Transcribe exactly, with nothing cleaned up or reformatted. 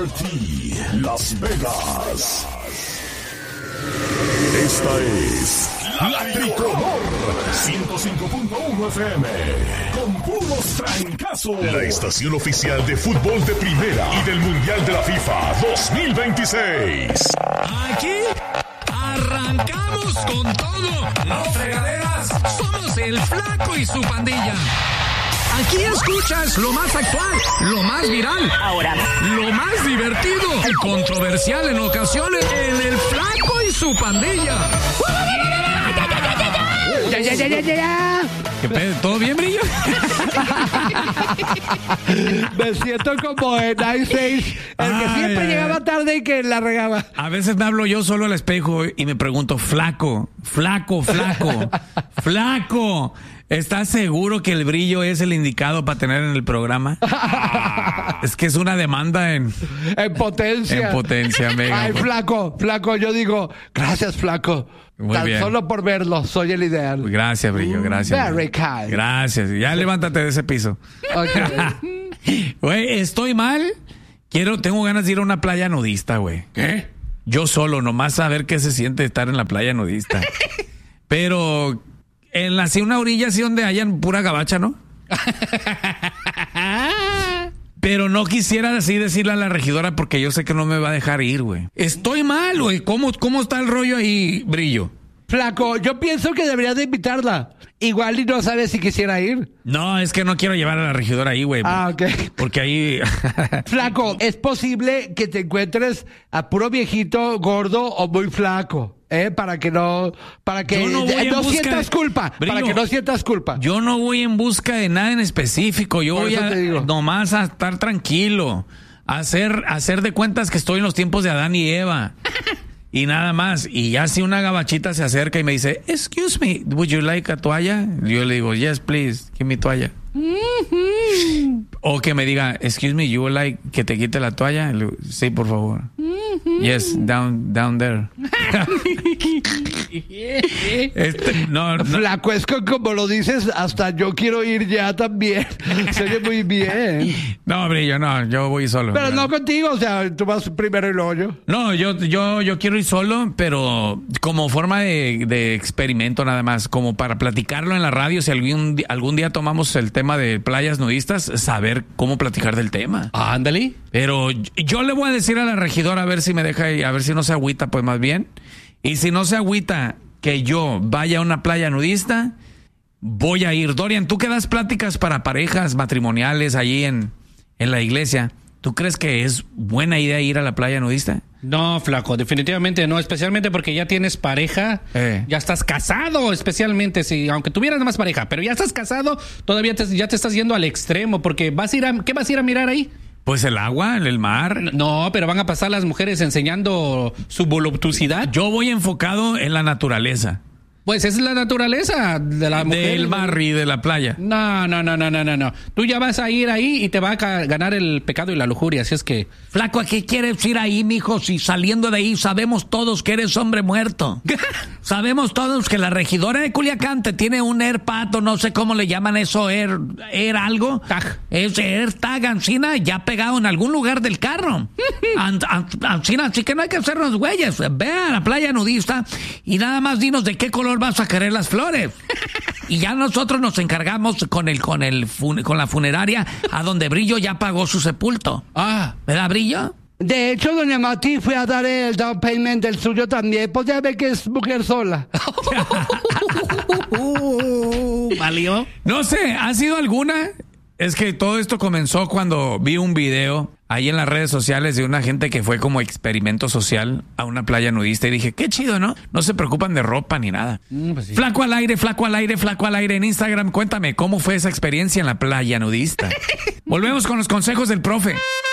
ti, Las Vegas. Esta es La Tricolor ciento cinco punto uno F M con puros trancazos. La estación oficial de fútbol de primera y del Mundial de la FIFA dos mil veintiséis. Aquí arrancamos con todo. No fregaderas. Somos el Flaco y su pandilla. Aquí escuchas lo más actual, lo más viral, ahora lo más divertido y controversial en ocasiones en el Flaco y su pandilla. Ya, ya, ya, ya, ya. ¿Qué pedo? ¿Todo bien, Brillo? Me siento como en Ice Age, el que Ay, siempre ay, llegaba ay. tarde y que la regaba. A veces me hablo yo solo al espejo y me pregunto, flaco, flaco, flaco, flaco, ¿estás seguro que el Brillo es el indicado para tener en el programa? Ah, es que es una demanda en... En potencia. En potencia, mega. Ay, flaco, flaco, yo digo, gracias, flaco. Muy Tan bien. solo por verlo, soy el ideal. Gracias, Brillo, gracias. Very kind. Gracias. Ya levántate de ese piso. Okay. Güey, estoy mal. Quiero, tengo ganas de ir a una playa nudista, güey. ¿Qué? Yo solo, nomás saber qué se siente estar en la playa nudista. Pero en la, así una orilla así donde hayan pura gabacha, ¿no? Pero no quisiera así decirle a la regidora porque yo sé que no me va a dejar ir, güey. Estoy mal, güey. ¿Cómo, ¿Cómo está el rollo ahí, Brillo? Flaco, yo pienso que deberías de invitarla. Igual y no sabes si quisiera ir. No, es que no quiero llevar a la regidora ahí, güey. Ah, ok. Porque ahí... Flaco, es posible que te encuentres a puro viejito, gordo o muy flaco, ¿eh? Para que no, para que Yo no voy en no busca sientas de- culpa, Brillo, para que no sientas culpa. Yo no voy en busca de nada en específico. Yo Por voy eso a te digo. nomás a estar tranquilo. A hacer, a hacer de cuentas que estoy en los tiempos de Adán y Eva. Y nada más. Y ya si una gabachita se acerca y me dice, excuse me, would you like a toalla? Yo le digo, yes, please, give me toalla. O que me diga, excuse me, you would like que te quite la toalla? Le digo, sí, por favor. Yes, down, down there. Este, no, no. Flaco, es que como lo dices, hasta yo quiero ir ya también. Se oye muy bien. No, Brillo, no, yo voy solo. Pero no contigo, o sea, tú vas primero y luego yo. No, yo, yo, yo quiero ir solo, pero como forma de, de experimento nada más, como para platicarlo en la radio, si algún, di- algún día tomamos el tema de playas nudistas, saber cómo platicar del tema. Ándale. Pero yo, yo le voy a decir a la regidora a ver si me deja, y a ver si no se agüita, pues más bien. Y si no se agüita que yo vaya a una playa nudista, voy a ir. Dorian, tú que das pláticas para parejas matrimoniales allí en, en la iglesia, ¿tú crees que es buena idea ir a la playa nudista? No, flaco, definitivamente no, especialmente porque ya tienes pareja, Eh. ya estás casado, especialmente si, aunque tuvieras más pareja, pero ya estás casado, todavía te, ya te estás yendo al extremo, porque vas a ir a, ¿qué vas a ir a mirar ahí? Pues el agua, el mar. No, pero van a pasar las mujeres enseñando su voluptuosidad. Yo voy enfocado en la naturaleza. Pues esa es la naturaleza de la mujer. Del mar y de la playa. No, no, no, no, no, no, no. Tú ya vas a ir ahí y te va a ca- ganar el pecado y la lujuria, así es que... Flaco, ¿a qué quieres ir ahí, mijo? Si saliendo de ahí sabemos todos que eres hombre muerto. Sabemos todos que la regidora de Culiacán te tiene un AirPad o no sé cómo le llaman eso, Air, Air algo. Tag. Es AirTag, Ancina, ya pegado en algún lugar del carro. An- an- Ancina, así que no hay que hacernos güeyes. Ve a la playa nudista y nada más dinos de qué color vas a querer las flores. Y ya nosotros nos encargamos con el, con el, fun- con la funeraria a donde Brillo ya pagó su sepulto. Ah, ¿Verdad, Brillo? De hecho, doña Mati fue a dar el down payment del suyo también. Pues ya ve que es mujer sola. ¿valió? No sé, ¿ha sido alguna? Es que todo esto comenzó cuando vi un video ahí en las redes sociales de una gente que fue como experimento social a una playa nudista y dije, qué chido, ¿no? No se preocupan de ropa ni nada. Mm, pues sí. Flaco al aire, flaco al aire, flaco al aire en Instagram. Cuéntame, ¿cómo fue esa experiencia en la playa nudista? Volvemos con los consejos del profe.